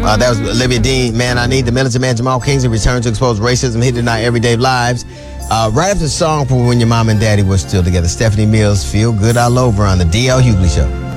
That was Olivia Dean, Man I Need. The Militant Man Jamal Kingsley returned to expose racism hidden in our everyday lives. Right after the song from when your mom and daddy were still together. Stephanie Mills, Feel Good All Over on the D.L. Hughley Show.